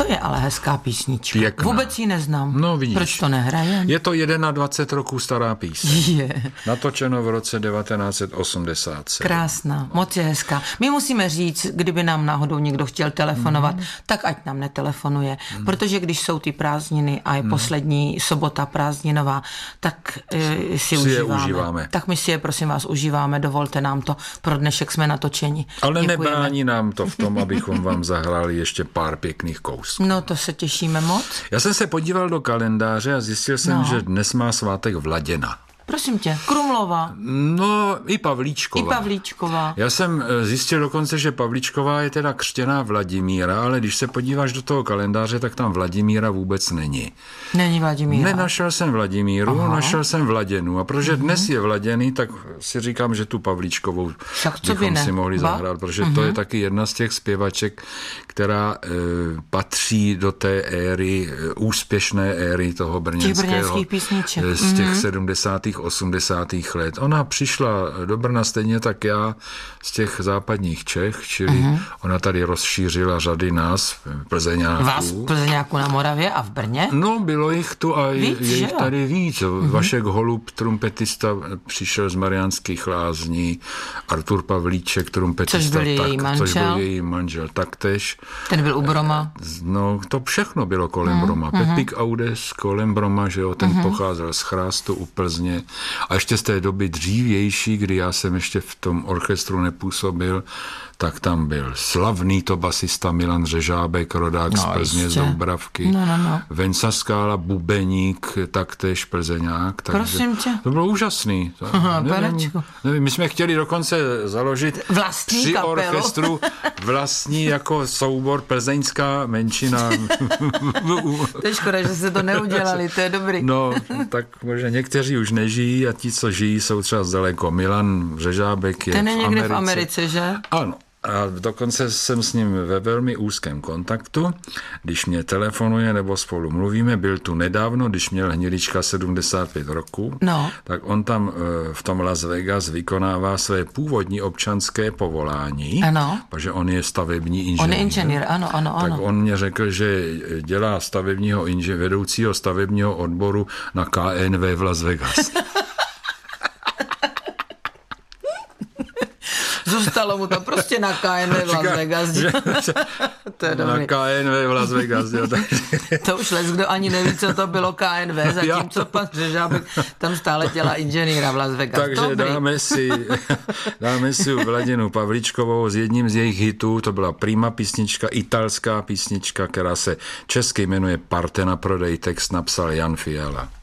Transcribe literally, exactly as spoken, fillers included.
To je ale hezká písnička. Pěkná. Vůbec ji neznám. No vidíš. Proč to nehrajem? Je to dvacet jedna roků stará píseň. Je. Natočeno v roce devatenáct set osmdesát sedm. Krásná, moc je hezká. My musíme říct, kdyby nám náhodou někdo chtěl telefonovat, mm. tak ať nám netelefonuje, mm. protože když jsou ty prázdniny a je mm. poslední sobota prázdninová, tak e, si, si užíváme. užíváme. Tak my si je, prosím vás, užíváme, dovolte nám to. Pro dnešek jsme natočeni. Ale Děkujeme. Nebrání nám to v tom, abychom vám zahráli ještě pár pěkných kousků. No to se těšíme moc. Já jsem se podíval do kalendáře a zjistil jsem, no. že dnes má svátek Vladěna. Prosím tě, Krumlova. No, i Pavlíčková. I Pavlíčková. Já jsem zjistil dokonce, že Pavlíčková je teda křtěná Vladimíra, ale když se podíváš do toho kalendáře, tak tam Vladimíra vůbec není. Není Vladimíra. Nenašel jsem Vladimíru, Aha. našel jsem Vladěnu. A protože uh-huh. dnes je Vladěný, tak si říkám, že tu Pavlíčkovou bychom si mohli ba? zahrát, protože uh-huh. to je taky jedna z těch zpěvaček, která e, patří do té éry, e, úspěšné éry toho brněnského, z těch uh-huh. sedmdesátých osmdesátých let. Ona přišla do Brna stejně tak já z těch západních Čech, čili uh-huh. ona tady rozšířila řady nás, Plzeňáků. Vás Plzeňáků na Moravě a v Brně? No, bylo jich tu a víc, je jich tady víc. Uh-huh. Vašek Holub, trumpetista, přišel z Mariánských Lázní, Artur Pavlíček, trumpetista, což byl její tak, manžel. Což byl její manžel taktéž. Ten byl u Broma. No, to všechno bylo kolem uh-huh. Broma. Uh-huh. Pepík Audes kolem Broma, že jo, ten uh-huh. pocházel z Chrástu u Plzně. A ještě z té doby dřívější, kdy já jsem ještě v tom orchestru nepůsobil, tak tam byl slavný to basista Milan Řežábek, rodák no, z Plzně, z Dombravky. No, no, no. Venca Skála, bubeník, taktéž Plzeňák. Prosím tě. To bylo úžasný. To, Aha, nevím, nevím, my jsme chtěli dokonce založit vlastní při kapelu. orchestru vlastní jako soubor plzeňská menšina. To je škoda, že se to neudělali, to je dobrý. No, tak možná někteří už nežijí a ti, co žijí, jsou třeba zdaleko. Milan Řežábek je Ten je v někde Americe. v Americe, že? Ano. A dokonce jsem s ním ve velmi úzkém kontaktu, když mě telefonuje nebo spolu mluvíme. Byl tu nedávno, když měl Hnilička sedmdesát pět roků, no. tak on tam v tom Las Vegas vykonává své původní občanské povolání, ano. protože on je stavební inženýr. On je inženýr, ano, ano, ano. Tak on mě řekl, že dělá stavebního inženýra, vedoucího stavebního odboru na K N V v Las Vegas. Zůstalo mu to prostě na K N V v Las Vegas. To je dobrý. Na K N V v Las Vegas. Jo, to už les, kdo ani neví, co to bylo K N V, zatímco pan Řežábek tam stále dělá inženýra v Las Vegas. Takže dobrý. dáme si, dáme si Vladinu Pavlíčkovou s jedním z jejich hitů, to byla prima písnička, italská písnička, která se česky jmenuje Parte na prodej, text napsal Jan Fiala.